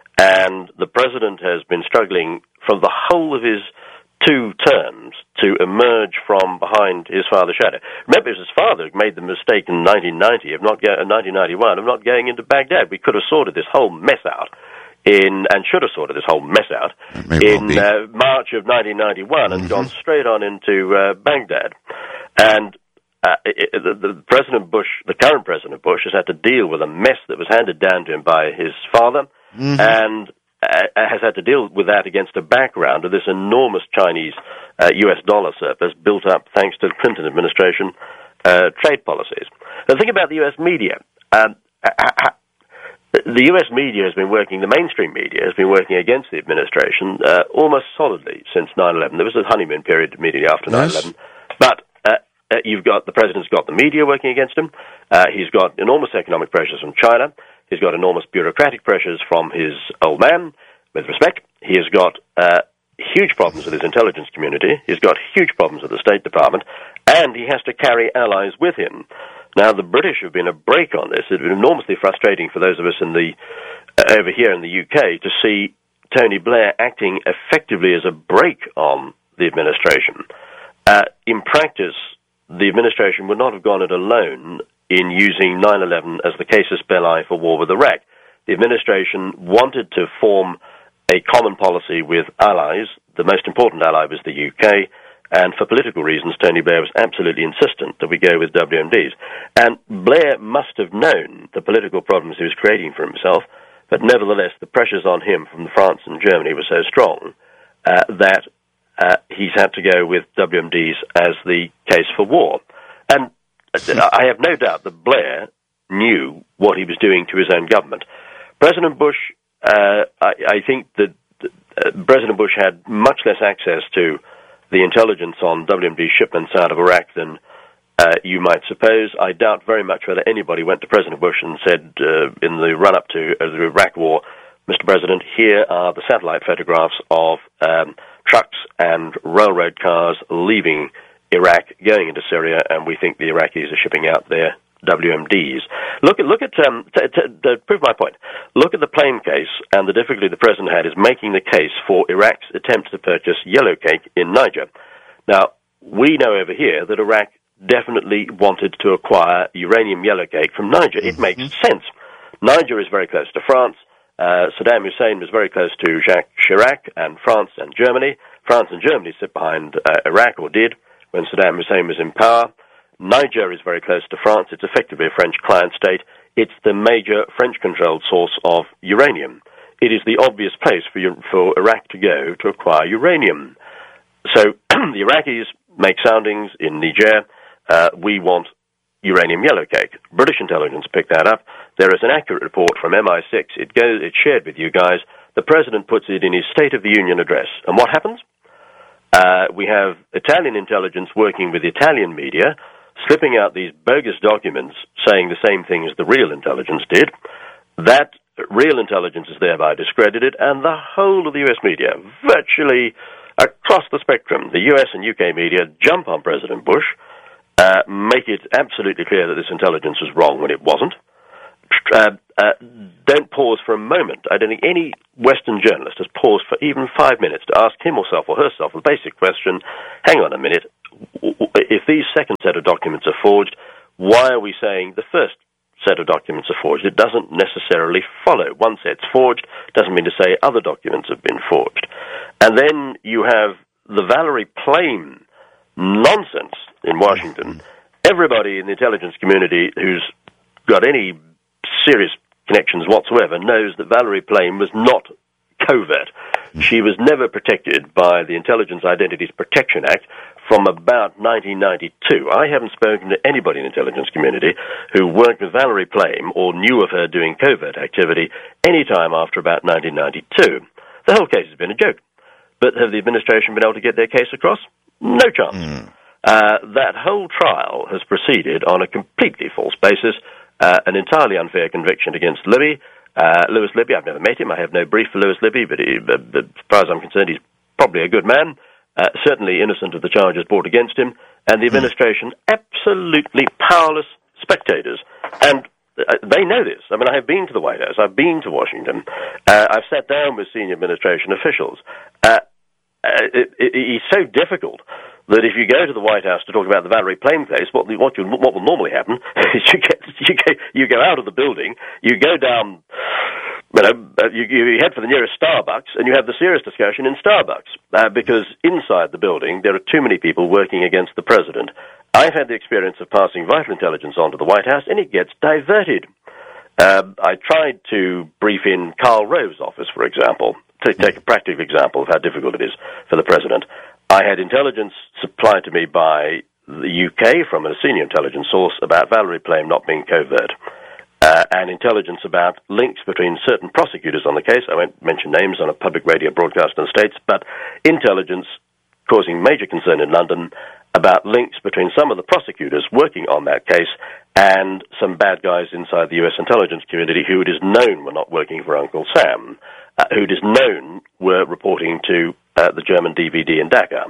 and the president has been struggling from the whole of his two terms to emerge from behind his father's shadow. Remember, it was his father who made the mistake in nineteen ninety of not go- uh, nineteen ninety-one of not going into Baghdad. We could have sorted this whole mess out in, and should have sorted this whole mess out may well in be. uh, March of nineteen ninety-one and Mhm. gone straight on into uh, Baghdad. And uh, it, it, the, the President Bush, the current President Bush, has had to deal with a mess that was handed down to him by his father, Mhm. and uh, has had to deal with that against a background of this enormous Chinese uh, U S dollar surplus built up thanks to the Clinton administration uh, trade policies. The thing about the U S media, um, the U S media has been working, the mainstream media has been working against the administration uh, almost solidly since nine eleven. There was a honeymoon period immediately after nine eleven. Yes. But uh, uh, you've got, the president's got the media working against him. Uh, he's got enormous economic pressures from China. He's got enormous bureaucratic pressures from his old man, with respect. He has got uh, huge problems with his intelligence community. He's got huge problems with the State Department. And he has to carry allies with him. Now, the British have been a brake on this. It's been enormously frustrating for those of us in the uh, over here in the U K to see Tony Blair acting effectively as a brake on the administration. Uh, in practice, the administration would not have gone it alone in using nine eleven as the casus belli for war with Iraq. The administration wanted to form a common policy with allies. The most important ally was the U K, and for political reasons, Tony Blair was absolutely insistent that we go with W M Ds. And Blair must have known the political problems he was creating for himself, but nevertheless, the pressures on him from France and Germany were so strong uh, that uh, he's had to go with W M Ds as the case for war. And I have no doubt that Blair knew what he was doing to his own government. President Bush, uh, I, I think that uh, President Bush had much less access to the intelligence on W M D shipments out of Iraq than uh, you might suppose. I doubt very much whether anybody went to President Bush and said uh, in the run-up to uh, the Iraq War, Mister President, here are the satellite photographs of um, trucks and railroad cars leaving Iraq, going into Syria, and we think the Iraqis are shipping out their W M Ds. Look at, look at um, t- t- to prove my point, look at the plane case, and the difficulty the President had is making the case for Iraq's attempt to purchase yellow cake in Niger. Now, we know over here that Iraq definitely wanted to acquire uranium yellow cake from Niger. It makes sense. Niger is very close to France. Uh, Saddam Hussein was very close to Jacques Chirac and France and Germany. France and Germany sit behind uh, Iraq, or did, when Saddam Hussein was in power. Niger is very close to France. It's effectively a French client state. It's the major French-controlled source of uranium. It is the obvious place for, for Iraq to go to acquire uranium. So the Iraqis make soundings in Niger. Uh, we want uranium yellowcake. British intelligence picked that up. There is an accurate report from M I six. It goes. It's shared with you guys. The President puts it in his State of the Union address. And what happens? Uh, we have Italian intelligence working with Italian media, slipping out these bogus documents saying the same thing as the real intelligence did. That real intelligence is thereby discredited, and the whole of the U S media, virtually across the spectrum, the U S and U K media jump on President Bush, uh, make it absolutely clear that this intelligence was wrong when it wasn't. Uh, uh, don't pause for a moment. I don't think any Western journalist has paused for even five minutes to ask him herself or herself the basic question, hang on a minute, if these second set of documents are forged, why are we saying the first set of documents are forged? It doesn't necessarily follow. One set's forged doesn't mean to say other documents have been forged. And then you have the Valerie Plame nonsense in Washington. Everybody in the intelligence community who's got any serious connections whatsoever knows that Valerie Plame was not covert. She was never protected by the Intelligence Identities Protection Act from about nineteen ninety-two. I haven't spoken to anybody in the intelligence community who worked with Valerie Plame or knew of her doing covert activity any time after about nineteen ninety-two. The whole case has been a joke. But have the administration been able to get their case across? No chance. Mm. Uh, that whole trial has proceeded on a completely false basis, uh, an entirely unfair conviction against Libby. Uh, Lewis Libby, I've never met him. I have no brief for Lewis Libby, but he, uh, as far as I'm concerned, he's probably a good man, uh, certainly innocent of the charges brought against him, and the administration absolutely powerless spectators. And uh, they know this. I mean, I have been to the White House. I've been to Washington. Uh, I've sat down with senior administration officials. Uh, uh, it, it, it's so difficult that if you go to the White House to talk about the Valerie Plame case, what, what, you, what will normally happen is you, get, you, go, you go out of the building, you go down, you know, you, you head for the nearest Starbucks, and you have the serious discussion in Starbucks, uh, because inside the building there are too many people working against the president. I've had the experience of passing vital intelligence onto the White House, and it gets diverted. Uh, I tried to brief in Karl Rove's office, for example, to take a practical example of how difficult it is for the president. I had intelligence supplied to me by the U K from a senior intelligence source about Valerie Plame not being covert, uh, and intelligence about links between certain prosecutors on the case. I won't mention names on a public radio broadcast in the States, but intelligence causing major concern in London about links between some of the prosecutors working on that case and some bad guys inside the U S intelligence community who it is known were not working for Uncle Sam, uh, who it is known were reporting to uh, the German D V D in Dhaka.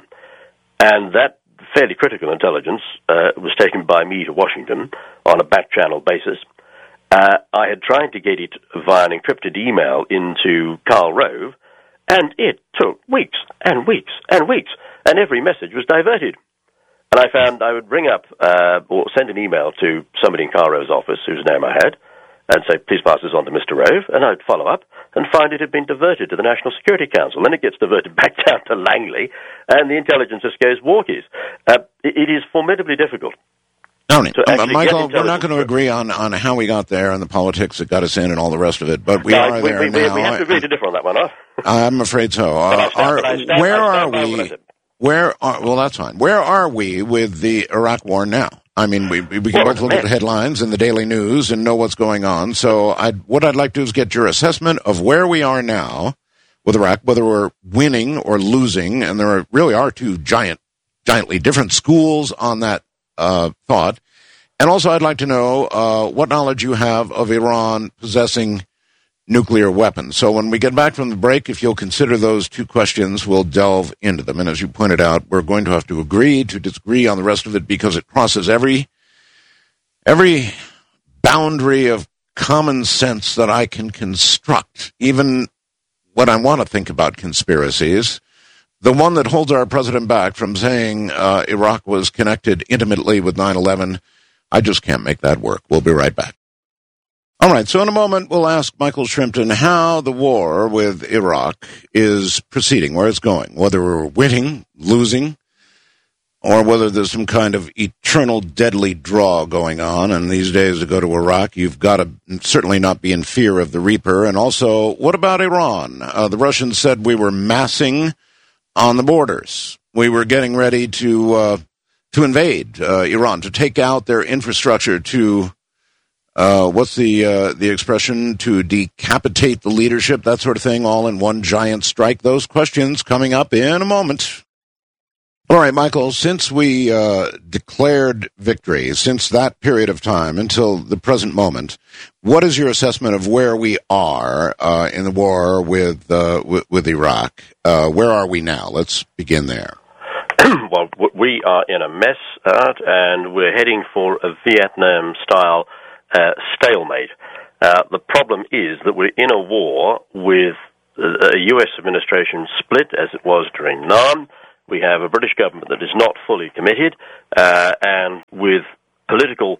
And that fairly critical intelligence uh, was taken by me to Washington on a back-channel basis. Uh, I had tried to get it via an encrypted email into Karl Rove, and it took weeks and weeks and weeks, and every message was diverted. And I found I would ring up uh, or send an email to somebody in Karl Rove's office, whose name I had, and say, please pass this on to Mister Rove, and I'd follow up and find it had been diverted to the National Security Council. Then it gets diverted back down to Langley, and the intelligence just goes walkies. Uh, it, it is formidably difficult. Tony, uh, Michael, we're not going to agree on, on how we got there and the politics that got us in and all the rest of it, but we no, are we, there we, now. We have to agree to differ on that one, huh? I'm afraid so. Uh, are, where are we? Where are, well, that's fine. Where are we with the Iraq war now? I mean, we we can well, both look man. at the headlines in the daily news and know what's going on. So I'd, what I'd like to do is get your assessment of where we are now with Iraq, whether we're winning or losing, and there are, really are two giant, giantly different schools on that uh, thought. And also I'd like to know uh, what knowledge you have of Iran possessing nuclear weapons. So when we get back from the break, if you'll consider those two questions, we'll delve into them. And as you pointed out, we're going to have to agree to disagree on the rest of it because it crosses every every boundary of common sense that I can construct, even when I want to think about conspiracies. The one that holds our president back from saying uh, Iraq was connected intimately with nine eleven, I just can't make that work. We'll be right back. All right, so in a moment, we'll ask Michael Shrimpton how the war with Iraq is proceeding, where it's going, whether we're winning, losing, or whether there's some kind of eternal deadly draw going on. And these days to go to Iraq, you've got to certainly not be in fear of the Reaper. And also, what about Iran? Uh, the Russians said we were massing on the borders. We were getting ready to uh, to invade uh, Iran, to take out their infrastructure, to Uh, what's the uh, the expression, to decapitate the leadership, that sort of thing, all in one giant strike? Those questions coming up in a moment. All right, Michael, since we uh, declared victory, since that period of time until the present moment, what is your assessment of where we are uh, in the war with uh, with, with Iraq? Uh, where are we now? Let's begin there. Well, we are in a mess, uh, and we're heading for a Vietnam-style uh, stalemate. Uh, the problem is that we're in a war with a U S administration split, as it was during Nam. We have a British government that is not fully committed, uh, and with political,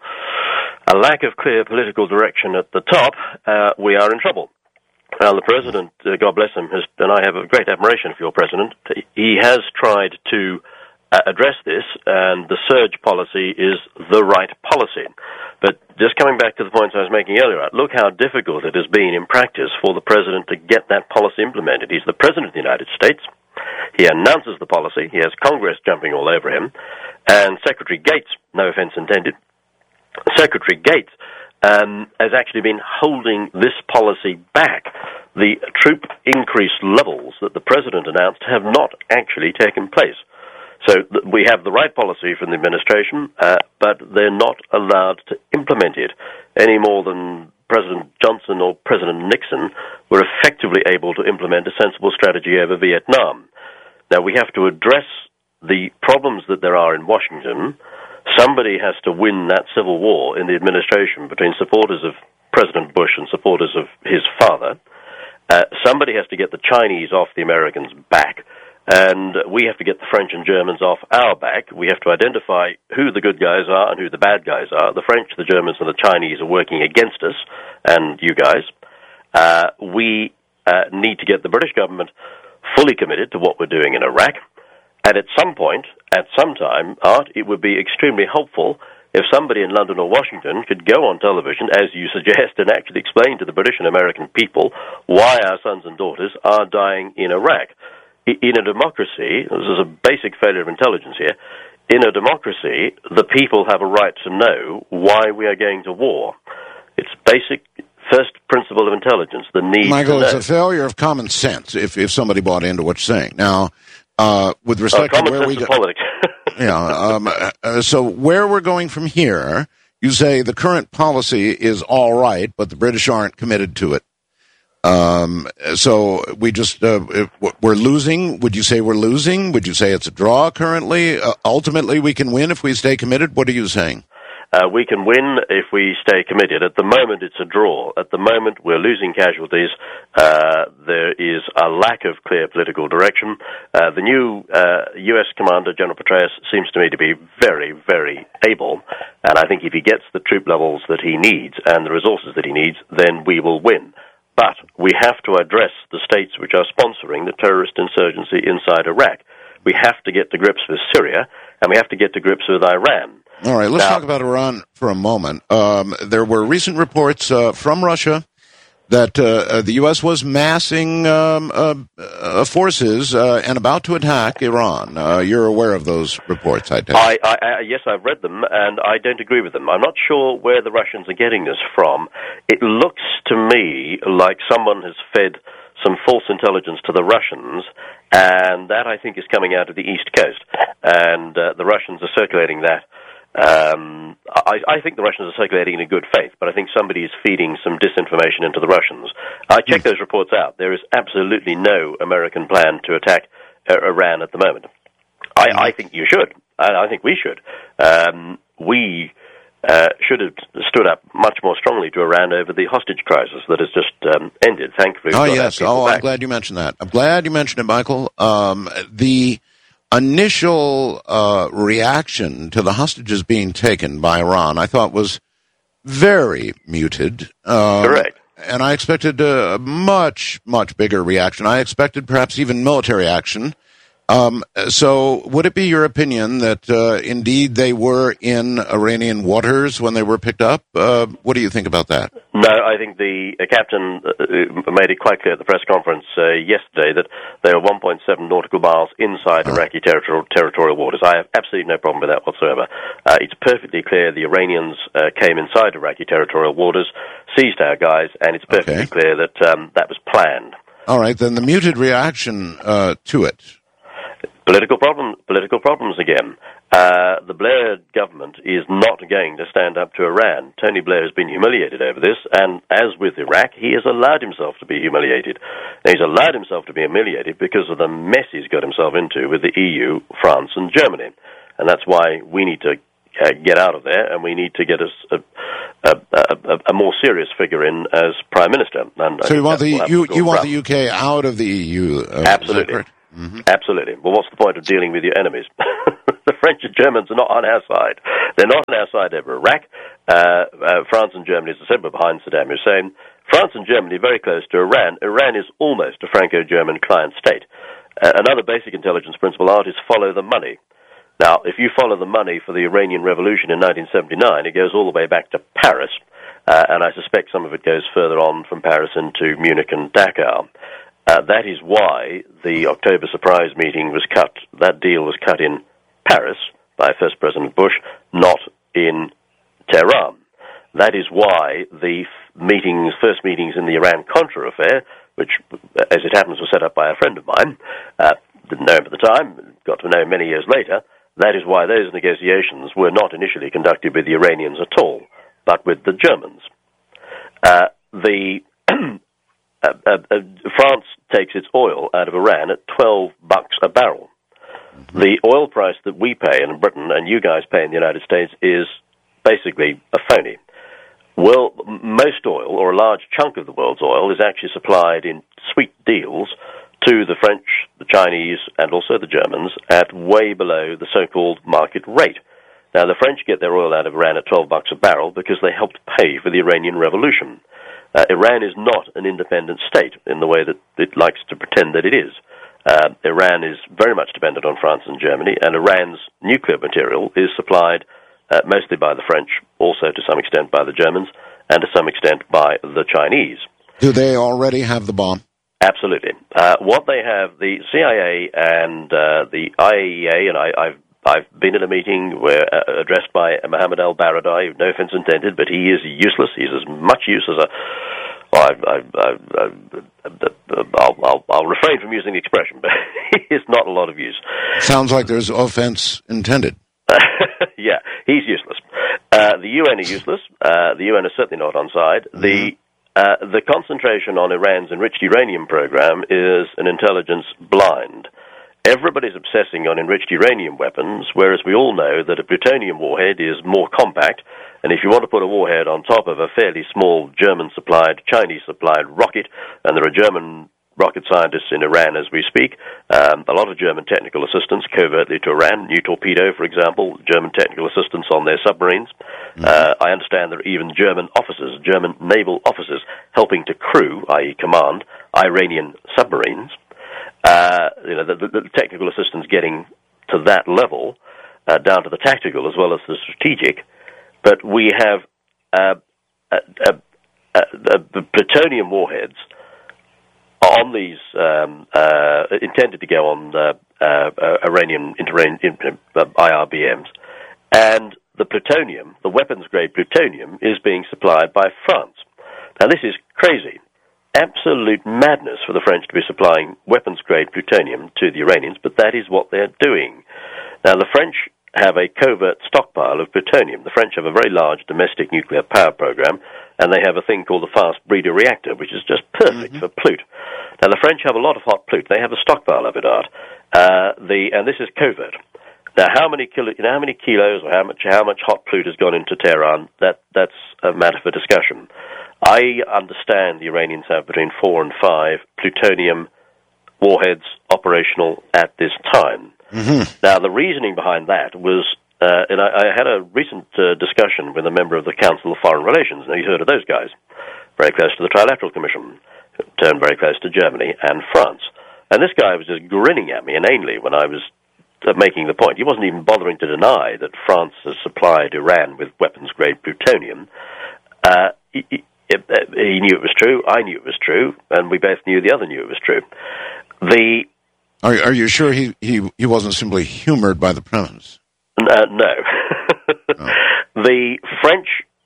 a lack of clear political direction at the top, uh, we are in trouble. Now, the president, uh, God bless him, has, and I have a great admiration for your president, he has tried to uh, address this, and the surge policy is the right policy. But just coming back to the points I was making earlier, look how difficult it has been in practice for the president to get that policy implemented. He's the president of the United States. He announces the policy. He has Congress jumping all over him. And Secretary Gates, no offense intended, Secretary Gates um, has actually been holding this policy back. The troop increase levels that the president announced have not actually taken place. So th- we have the right policy from the administration, uh, but they're not allowed to implement it any more than President Johnson or President Nixon were effectively able to implement a sensible strategy over Vietnam. Now, we have to address the problems that there are in Washington. Somebody has to win that civil war in the administration between supporters of President Bush and supporters of his father. Uh, somebody has to get the Chinese off the Americans' back. And we have to get the French and Germans off our back. We have to identify who the good guys are and who the bad guys are. The French, the Germans, and the Chinese are working against us, and you guys. Uh, we uh, need to get the British government fully committed to what we're doing in Iraq. And at some point, at some time, Art, it would be extremely helpful if somebody in London or Washington could go on television, as you suggest, and actually explain to the British and American people why our sons and daughters are dying in Iraq. In a democracy, this is a basic failure of intelligence here, in a democracy, the people have a right to know why we are going to war. It's basic first principle of intelligence, the need Michael, to know. It's a failure of common sense if, if somebody bought into what you're saying. Now, uh, with respect uh, to where we go... politics. yeah, um, uh, so where we're going from here, you say the current policy is all right, but the British aren't committed to it. Um, so we just, uh, we're losing. Would you say we're losing? Would you say it's a draw currently? Uh, ultimately, we can win if we stay committed? What are you saying? Uh, we can win if we stay committed. At the moment, it's a draw. At the moment, we're losing casualties. Uh, there is a lack of clear political direction. Uh, the new uh, U S commander, General Petraeus, seems to me to be very, very able. And I think if he gets the troop levels that he needs and the resources that he needs, then we will win. But we have to address the states which are sponsoring the terrorist insurgency inside Iraq. We have to get to grips with Syria, and we have to get to grips with Iran. All right, let's now, talk about Iran for a moment. Um, there were recent reports uh, from Russia that uh, the U S was massing um, uh, uh, forces uh, and about to attack Iran. Uh, you're aware of those reports, I take it? I, I, I, yes, I've read them, and I don't agree with them. I'm not sure where the Russians are getting this from. It looks to me like someone has fed some false intelligence to the Russians, and that, I think, is coming out of the East Coast. And uh, the Russians are circulating that. Um, I, I think the Russians are circulating in good faith, but I think somebody is feeding some disinformation into the Russians. I checked those reports out. There is absolutely no American plan to attack uh, Iran at the moment. I, I think you should. I, I think we should. Um, we uh, should have stood up much more strongly to Iran over the hostage crisis that has just um, ended, thankfully. Oh, yes. Oh, back. I'm glad you mentioned that. I'm glad you mentioned it, Michael. Um, the... initial uh, reaction to the hostages being taken by Iran, I thought, was very muted. Um, Correct. And I expected a much, much bigger reaction. I expected perhaps even military action. Um, so would it be your opinion that uh, indeed they were in Iranian waters when they were picked up? Uh, what do you think about that? No, I think the uh, captain uh, made it quite clear at the press conference uh, yesterday that they were one point seven nautical miles inside oh. Iraqi territorial, territorial waters. I have absolutely no problem with that whatsoever. Uh, it's perfectly clear the Iranians uh, came inside Iraqi territorial waters, seized our guys, and it's perfectly okay. clear that um, that was planned. All right, then the muted reaction uh, to it. Political problem, political problems again. Uh, the Blair government is not going to stand up to Iran. Tony Blair has been humiliated over this, and as with Iraq, he has allowed himself to be humiliated. And he's allowed himself to be humiliated because of the mess he's got himself into with the E U, France, and Germany. And that's why we need to uh, get out of there, and we need to get us a, a, a, a more serious figure in as Prime Minister. And so you want the you, you want the U K out of the E U? Uh, Absolutely. Mm-hmm. Absolutely. Well, what's the point of dealing with your enemies? The French and Germans are not on our side. They're not on our side over Iraq. Uh, uh, France and Germany, as I said, were behind Saddam Hussein. France and Germany very close to Iran. Iran is almost a Franco-German client state. Uh, another basic intelligence principle, Art, is follow the money. Now, if you follow the money for the Iranian Revolution in nineteen seventy-nine, it goes all the way back to Paris, uh, and I suspect some of it goes further on from Paris into Munich and Dakar. Uh, that is why the October surprise meeting was cut, that deal was cut in Paris by First President Bush, not in Tehran. That is why the meetings, first meetings in the Iran-Contra affair, which, as it happens, was set up by a friend of mine, uh, didn't know him at the time, got to know him many years later, that is why those negotiations were not initially conducted with the Iranians at all, but with the Germans. Uh, the... Uh, uh, uh, France takes its oil out of Iran at twelve bucks a barrel. Mm-hmm. The oil price that we pay in Britain and you guys pay in the United States is basically a phony. Well, most oil, or a large chunk of the world's oil, is actually supplied in sweet deals to the French, the Chinese, and also the Germans at way below the so-called market rate. Now, the French get their oil out of Iran at twelve bucks a barrel because they helped pay for the Iranian Revolution. Uh, Iran is not an independent state in the way that it likes to pretend that it is. Uh, Iran is very much dependent on France and Germany, and Iran's nuclear material is supplied uh, mostly by the French, also to some extent by the Germans, and to some extent by the Chinese. Do they already have the bomb? Absolutely. Uh, what they have, the C I A and uh, the I A E A, and I, I've I've been in a meeting where uh, addressed by Mohammed al-Baradei, no offense intended, but he is useless. He's as much use as a... Oh, I, I, I, I, I'll, I'll, I'll refrain from using the expression, but he is not a lot of use. Sounds like there's offense intended. Yeah, he's useless. Uh, the U N is useless. Uh, the U N is certainly not on side. Mm-hmm. The uh, the concentration on Iran's enriched uranium program is an intelligence blind. Everybody's obsessing on enriched uranium weapons, whereas we all know that a plutonium warhead is more compact, and if you want to put a warhead on top of a fairly small German-supplied, Chinese-supplied rocket, and there are German rocket scientists in Iran as we speak, um, a lot of German technical assistance covertly to Iran, New Torpedo, for example, German technical assistance on their submarines. Mm-hmm. Uh, I understand there are even German officers, German naval officers, helping to crew, that is command, Iranian submarines. Uh, you know, the, the, the technical assistance getting to that level, uh, down to the tactical as well as the strategic, but we have uh, uh, uh, uh, the plutonium warheads on these um, uh, intended to go on uh, uh, Iranian uh, I R B Ms, and the plutonium, the weapons-grade plutonium, is being supplied by France. Now, this is crazy. Absolute madness for the French to be supplying weapons-grade plutonium to the Iranians, but that is what they're doing. Now, the French have a covert stockpile of plutonium. The French have a very large domestic nuclear power program, and they have a thing called the fast breeder reactor, which is just perfect mm-hmm. for plut. Now, the French have a lot of hot plut. They have a stockpile of it, Art. Uh, the, and this is covert. Now, how many kilo, you know, how many kilos or how much how much hot plut has gone into Tehran? That that's a matter for discussion. I understand the Iranians have between four and five plutonium warheads operational at this time. Mm-hmm. Now, the reasoning behind that was, uh, and I, I had a recent uh, discussion with a member of the Council of Foreign Relations. Now, you heard of those guys, very close to the Trilateral Commission, turned very close to Germany and France. And this guy was just grinning at me inanely when I was uh, making the point. He wasn't even bothering to deny that France has supplied Iran with weapons-grade plutonium. Uh, he, he, he knew it was true, I knew it was true, and we both knew the other knew it was true. The Are, are you sure he, he, he wasn't simply humored by the premise? Uh, no. oh. The French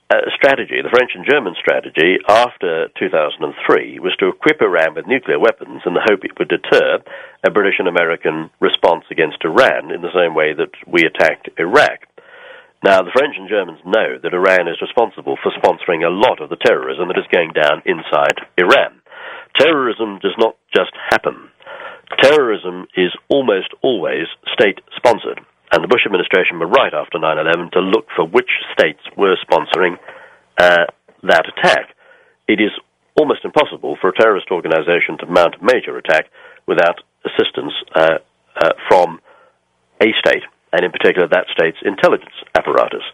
uh, strategy, the French and German strategy after two thousand three, was to equip Iran with nuclear weapons in the hope it would deter a British and American response against Iran in the same way that we attacked Iraq. Now, the French and Germans know that Iran is responsible for sponsoring a lot of the terrorism that is going down inside Iran. Terrorism does not just happen. Terrorism is almost always state-sponsored. And the Bush administration were right after nine eleven to look for which states were sponsoring uh, that attack. It is almost impossible for a terrorist organization to mount a major attack without assistance uh, uh, from a state, and in particular that state's intelligence apparatus.